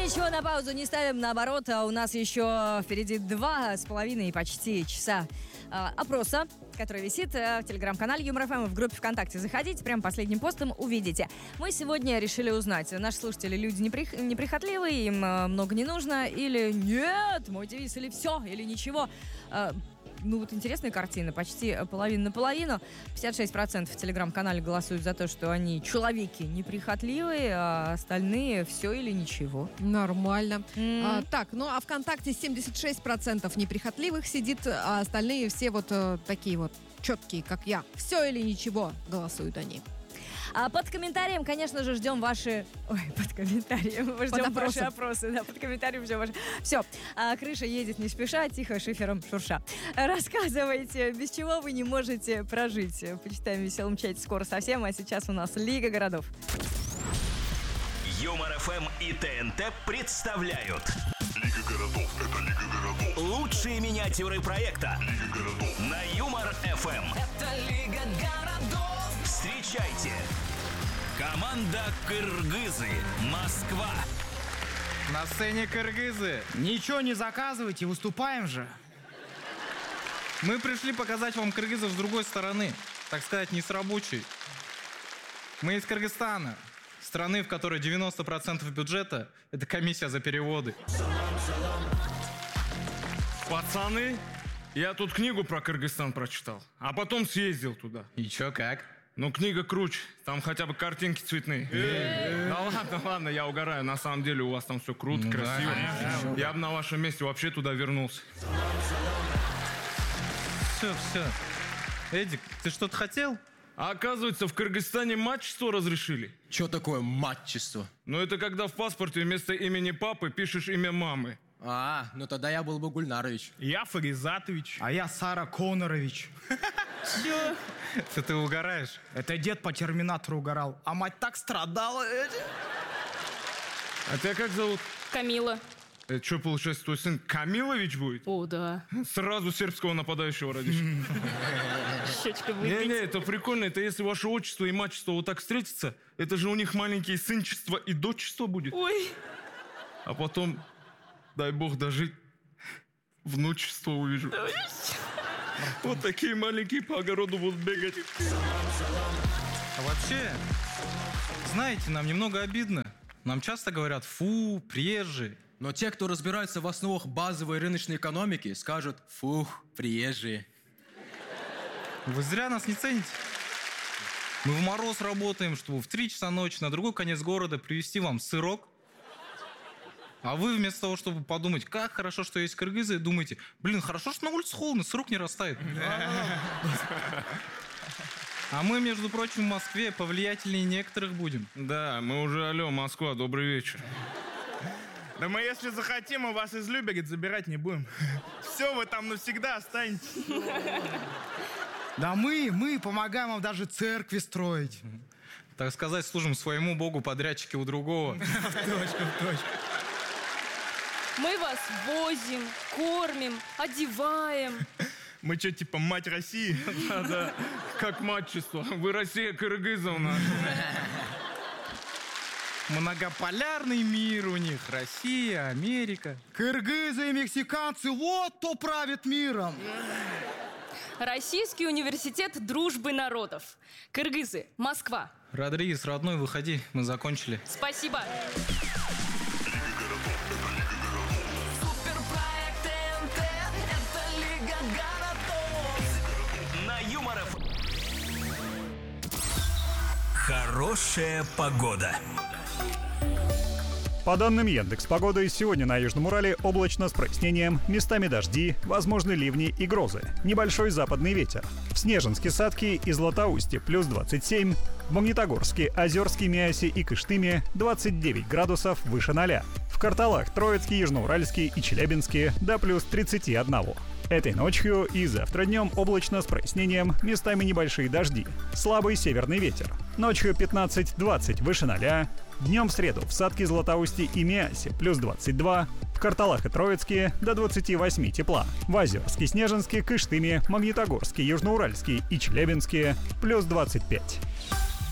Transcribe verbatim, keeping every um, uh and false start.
Ничего на паузу не ставим, наоборот, у нас еще впереди два с половиной почти часа э, опроса, который висит э, в телеграм-канале Юмор ФМ, в группе ВКонтакте. Заходите, прям последним постом увидите. Мы сегодня решили узнать, наши слушатели люди неприх... неприхотливые, им э, много не нужно, или нет, мой девиз, или все, или ничего. Э, Ну вот интересная картина, почти половина на половину. пятьдесят шесть процентов в телеграм-канале голосуют за то, что они человеки неприхотливые, а остальные все или ничего. Нормально. Mm. А, так, ну а ВКонтакте семьдесят шесть процентов неприхотливых сидит, а остальные все вот э, такие вот четкие, как я. Все или ничего голосуют они. А под комментарием, конечно же, ждем ваши... Ой, под комментарием. Мы ждем ваши опросы. Да, под комментарием ждем ваши... Все. А, крыша едет не спеша, тихо, шифером шурша. Рассказывайте, без чего вы не можете прожить. Почитаем в веселом чате скоро совсем. А сейчас у нас Лига городов. Юмор ФМ и ТНТ представляют. Лига городов. Это Лига городов. Лучшие миниатюры проекта. Лига городов. На Юмор ФМ. Это Лига городов. Встречайте! Команда «Кыргызы», Москва. На сцене кыргызы. Ничего не заказывайте, выступаем же. Мы пришли показать вам кыргызов с другой стороны. Так сказать, не с рабочей. Мы из Кыргызстана. Страны, в которой девяносто процентов бюджета – это комиссия за переводы. Пацаны, я тут книгу про Кыргызстан прочитал, а потом съездил туда. И чё, как? Ну, книга круче, там хотя бы картинки цветные. Да ладно, ладно, я угораю, на самом деле у вас там все круто, красиво. Я бы на вашем месте вообще туда вернулся. Все, все. Эдик, ты что-то хотел? А оказывается, в Кыргызстане матчество разрешили. Что такое матчество? Ну, это когда в паспорте вместо имени папы пишешь имя мамы. А, ну тогда я был бы Гульнарович. Я Фаризатович. А я Сара Конорович. Чё? Это ты угораешь? Это дед по Терминатору угорал, а мать так страдала. А тебя как зовут? Камила. Это что, получается, твой сын Камилович будет? О, да. Сразу сербского нападающего родишь. Щечка выпить. Не-не, это прикольно. Это если ваше отчество и мачество вот так встретятся, это же у них маленькие сынчество и дочество будет. Ой. А потом, дай бог дожить, внучество увижу. Вот такие маленькие по огороду будут бегать. А вообще, знаете, нам немного обидно. Нам часто говорят: фу, приезжие. Но те, кто разбирается в основах базовой рыночной экономики, скажут: фух, приезжие. Вы зря нас не цените. Мы в мороз работаем, чтобы в три часа ночи на другой конец города привезти вам сырок. А вы вместо того, чтобы подумать, как хорошо, что есть кыргызы, думаете: блин, хорошо, что на улице холодно, сырок не растает. А мы, между прочим, в Москве повлиятельнее некоторых будем. Да, мы уже, алло, Москва, добрый вечер. Да мы, если захотим, мы вас из Люберец забирать не будем. Все, вы там навсегда останетесь. Да мы, мы помогаем вам даже церкви строить. Так сказать, служим своему богу, подрядчики у другого. В точку, в точку. Мы вас возим, кормим, одеваем. Мы что, типа мать России? Да-да, как матчество. Вы Россия кыргызов наша. Многополярный мир у них. Россия, Америка. Кыргызы и мексиканцы, вот кто правит миром. Российский университет дружбы народов. Кыргызы, Москва. Родригес, родной, выходи, мы закончили. Спасибо. Суперпроект ТНТ. Это Лига городов. На Юмор ФМ. Хорошая погода. По данным Яндекс.Погоды, сегодня на Южном Урале облачно с прояснением, местами дожди, возможны ливни и грозы. Небольшой западный ветер. В Снежинске, Садке и Златоусте плюс двадцать семь, в Магнитогорске, Озерске, Миасе и Кыштыме двадцать девять градусов выше ноля. В Карталах, Троицке, Южноуральске и Челябинске до плюс тридцать один. Этой ночью и завтра днем облачно с прояснением, местами небольшие дожди. Слабый северный ветер. Ночью пятнадцать-двадцать выше ноля. Днем в среду в Садке, Златоусте и Миасе плюс двадцать два. В Карталах и Троицке до двадцати восьми тепла. В Озерске, Снежинске, Кыштыме, Магнитогорске, Южноуральске и Челябинске плюс двадцать пять.